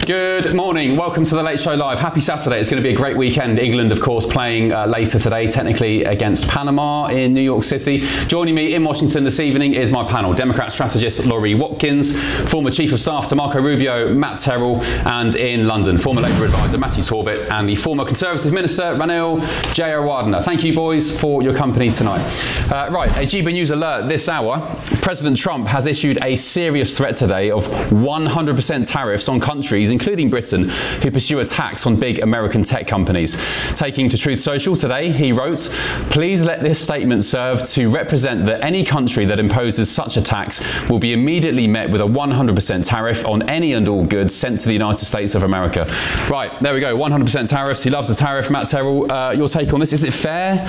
Good morning. Welcome to the Late Show Live. Happy Saturday. It's going to be a great weekend. England, of course, playing later today, technically against Panama in New York City. Joining me in Washington this evening is my panel. Democrat strategist Laurie Watkins, former Chief of Staff to Marco Rubio, Matt Terrell, and in London, former Labour advisor Matthew Torbett, and the former Conservative Minister Ranil Jayawardena. Thank you, boys, for your company tonight. Right, a GB News alert this hour. President Trump has issued a serious threat today of 100% tariffs on countries, including Britain, who pursue attacks on big American tech companies. Taking to Truth Social today, he wrote, "Please let this statement serve to represent that any country that imposes such a tax will be immediately met with a 100% tariff on any and all goods sent to the United States of America." Right, there we go, 100% tariffs. He loves a tariff. Matt Terrell, your take on this? Is it fair?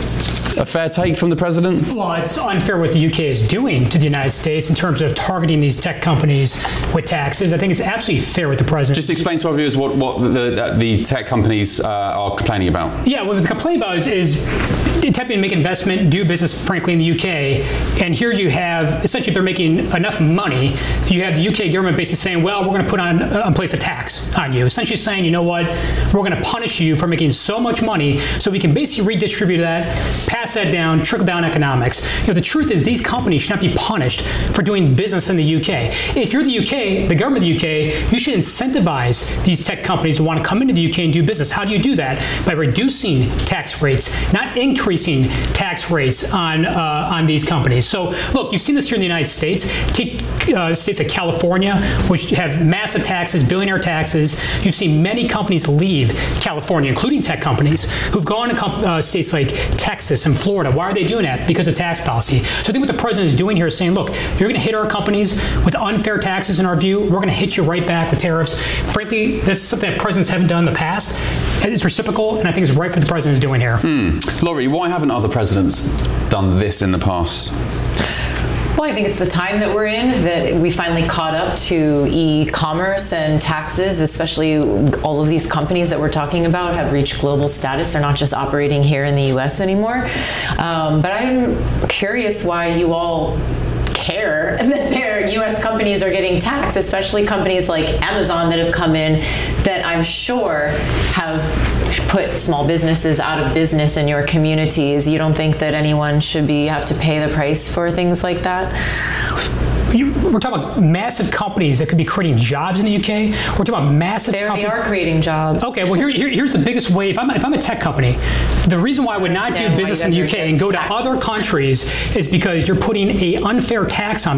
A fair take from the president? Well, it's unfair what the UK is doing to the United States in terms of targeting these tech companies with taxes. I think it's absolutely fair with the president. Just explain to our viewers what the tech companies are complaining about. Yeah, what the complaint about is attempting to make investment, do business, frankly, in the UK. And here you have, essentially, if they're making enough money, you have the UK government basically saying, well, we're going to put on place a tax on you. Essentially saying, you know what, we're going to punish you for making so much money so we can basically redistribute that, pass that down, trickle down economics. You know, the truth is these companies should not be punished for doing business in the UK. If you're the UK, the government of the UK, you should incentivize these tech companies to want to come into the UK and do business. How do you do that? By reducing tax rates, not increasing tax rates on these companies. So look, you've seen this here in the United States. Take states like California, which have massive taxes, billionaire taxes. You've seen many companies leave California, including tech companies, who've gone to states like Texas and Florida. Why are they doing that? Because of tax policy. So I think what the president is doing here is saying, look, you're going to hit our companies with unfair taxes in our view. We're going to hit you right back with tariffs. Frankly, this is something that presidents haven't done in the past. It's reciprocal, and I think it's right what the president is doing here. Laurie, why haven't other presidents done this in the past? Well, I think it's the time that we're in that we finally caught up to e-commerce and taxes, especially all of these companies that we're talking about have reached global status. They're not just operating here in the U.S. anymore. But I'm curious why you all care that their U.S. companies are getting taxed, especially companies like Amazon that have come in that I'm sure have put small businesses out of business in your communities. You don't think that anyone should have to pay the price for things like that? We're talking about massive companies that could be creating jobs in the UK. We're talking about massive companies. They already are creating jobs. Okay, well, here's the biggest way. If I'm a tech company, the reason why I would not do business in the UK and go to other countries is because you're putting an unfair tax on